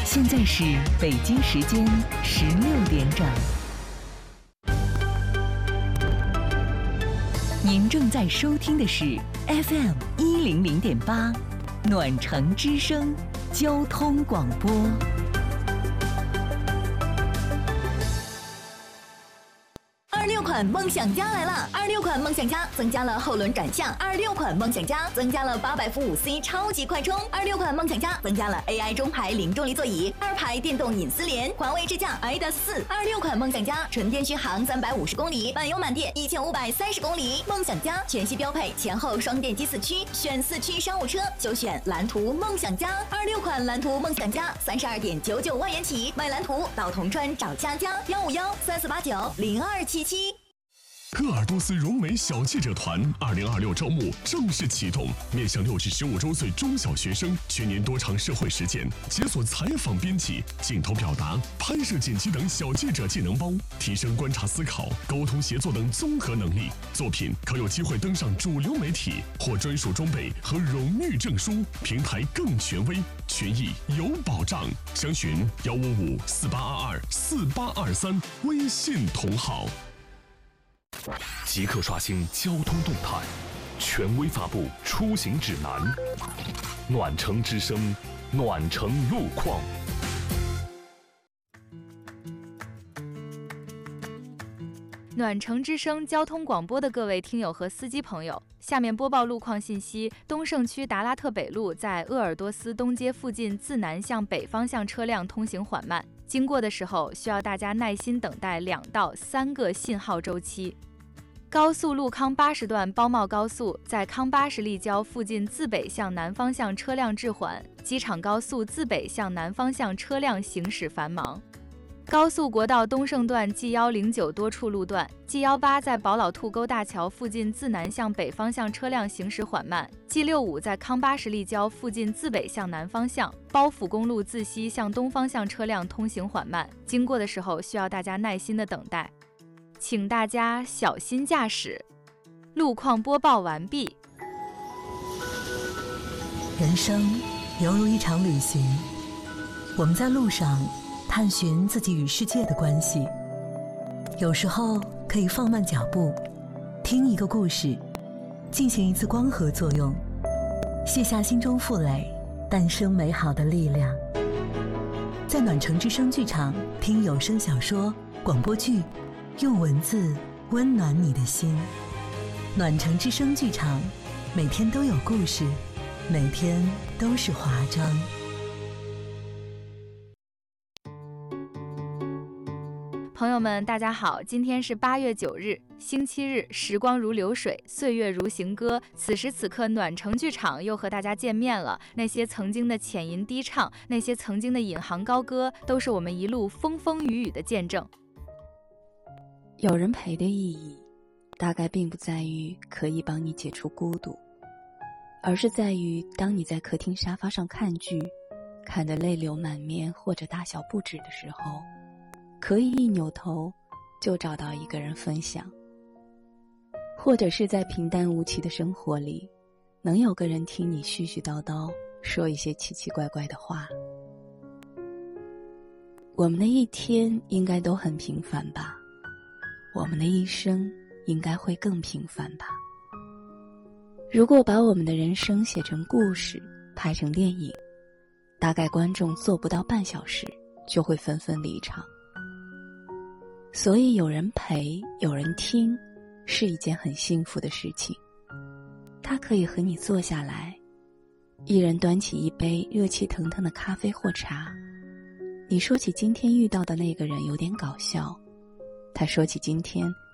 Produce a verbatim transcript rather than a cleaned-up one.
现在是北京时间十六点整。您正在收听的是 F M 一零零点八，暖城之声交通广播。 二六款梦想家来了！二六款梦想家增加了后轮转向，二六款梦想家增加了八百伏五 C 超级快充，二六款梦想家增加了 A I 中排零重力座椅，二排电动隐私联，环卫智驾 I D A S 四。二六款梦想家纯电续航三百五十公里，满油满电一千五百三十公里。梦想家全系标配前后双电机四驱，选四驱商务车就选蓝图梦想家。二六款蓝图梦想家三十二点九九万元起，买蓝图到铜川找佳佳，幺五幺三四八九零二七七。 鄂尔多斯融美小记者团二零二六招募正式启动，面向六至十五周岁中小学生，全年多场社会实践，解锁采访编辑、镜头表达、拍摄剪辑等小记者技能包，提升观察思考、沟通协作等综合能力。作品可有机会登上主流媒体，获专属装备和荣誉证书，平台更权威，权益有保障。详询幺五五四八二二四八二三，微信同号。 即刻刷新交通动态，权威发布出行指南。暖城之声，暖城路况。 暖城之声交通广播的各位听友和司机朋友，下面播报路况信息。东胜区达拉特北路在鄂尔多斯东街附近自南向北方向车辆通行缓慢，经过的时候需要大家耐心等待两到三个信号周期。高速路康八十段包茂高速在康巴什立交附近自北向南方向车辆滞缓，机场高速自北向南方向车辆行驶繁忙。高速国道东胜段 G 一零九多处路段 G 一八在宝老兔沟大桥附近自南向北方向车辆行驶缓慢， G 六五在康巴什立交附近自北向南方向，包府公路自西向东方向车辆通行缓慢，经过的时候需要大家耐心的等待，请大家小心驾驶。路况播报完毕。 人生犹如一场旅行，我们在路上探寻自己与世界的关系，有时候可以放慢脚步，听一个故事，进行一次光合作用，卸下心中负累，诞生美好的力量。在暖城之声剧场听有声小说、广播剧，用文字温暖你的心。暖城之声剧场，每天都有故事，每天都是华章。 朋友们大家好，今天是八月九日星期日，时光如流水，岁月如行歌，此时此刻暖城剧场又和大家见面了。那些曾经的浅吟低唱，那些曾经的引吭高歌，都是我们一路风风雨雨的见证。 有人陪的意义大概并不在于可以帮你解除孤独，而是在于当你在客厅沙发上看剧，看得泪流满面或者大笑不止的时候，可以一扭头就找到一个人分享，或者是在平淡无奇的生活里，能有个人听你絮絮叨叨说一些奇奇怪怪的话。我们的一天应该都很平凡吧，我们的一生应该会更平凡吧。如果把我们的人生写成故事，拍成电影，大概观众做不到半小时就会纷纷离场。所以有人陪，有人听，是一件很幸福的事情。他可以和你坐下来，一人端起一杯热气腾腾的咖啡或茶，你说起今天遇到的那个人有点搞笑，他说起今天